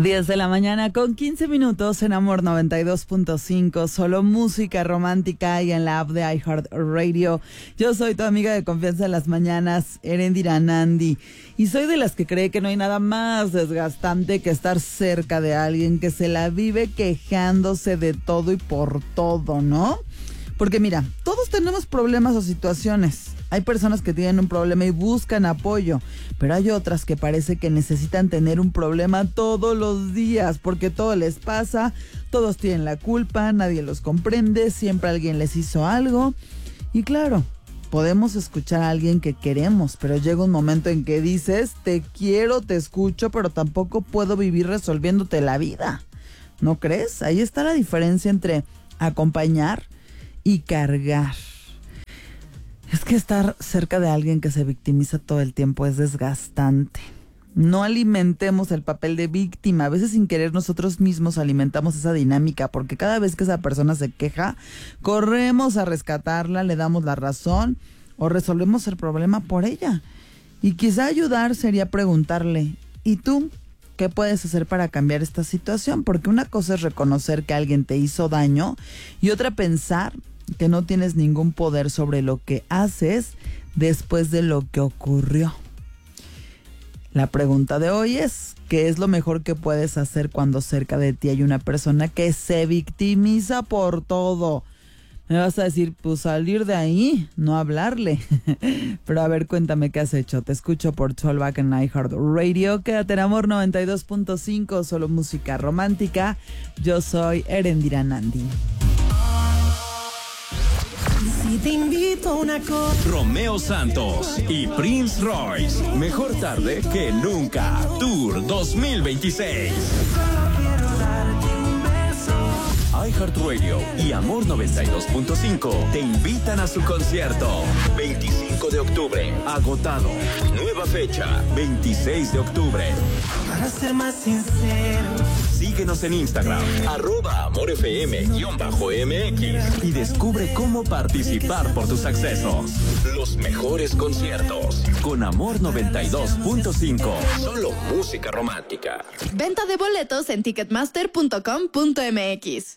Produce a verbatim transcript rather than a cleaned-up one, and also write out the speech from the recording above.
diez de la mañana con quince minutos en Amor noventa y dos punto cinco, solo música romántica y en la app de iHeartRadio. Yo soy tu amiga de confianza en las mañanas, Erendira Nandi, y soy de las que cree que no hay nada más desgastante que estar cerca de alguien que se la vive quejándose de todo y por todo, ¿no? Porque mira, todos tenemos problemas o situaciones. Hay personas que tienen un problema y buscan apoyo, pero hay otras que parece que necesitan tener un problema todos los días, porque todo les pasa, todos tienen la culpa, nadie los comprende, siempre alguien les hizo algo. Y claro, podemos escuchar a alguien que queremos, pero llega un momento en que dices, te quiero, te escucho, pero tampoco puedo vivir resolviéndote la vida. ¿No crees? Ahí está la diferencia entre acompañar y cargar. Es que estar cerca de alguien que se victimiza todo el tiempo es desgastante. No alimentemos el papel de víctima. A veces sin querer nosotros mismos alimentamos esa dinámica, porque cada vez que esa persona se queja, corremos a rescatarla, le damos la razón o resolvemos el problema por ella. Y quizá ayudar sería preguntarle, ¿y tú qué puedes hacer para cambiar esta situación? Porque una cosa es reconocer que alguien te hizo daño y otra pensar que no tienes ningún poder sobre lo que haces después de lo que ocurrió. La pregunta de hoy es, ¿qué es lo mejor que puedes hacer cuando cerca de ti hay una persona que se victimiza por todo? Me vas a decir, pues salir de ahí, no hablarle. Pero a ver, cuéntame qué has hecho. Te escucho por Twelve en iHeartRadio. Quédate en Amor noventa y dos punto cinco, solo música romántica. Yo soy Erendira Nandi. Si te invito a una cosa. Romeo Santos y Prince Royce. Mejor tarde que nunca. Tour dos mil veintiséis. Solo quiero darte un beso. iHeartRadio y Amor noventa y dos punto cinco te invitan a su concierto. veinticinco de octubre. Agotado. Nueva fecha. veintiséis de octubre. Para ser más sincero. Síguenos en Instagram, arroba amorfm-mx y descubre cómo participar por tus accesos. Los mejores conciertos con Amor noventa y dos punto cinco. Solo música romántica. Venta de boletos en ticketmaster punto com punto mx.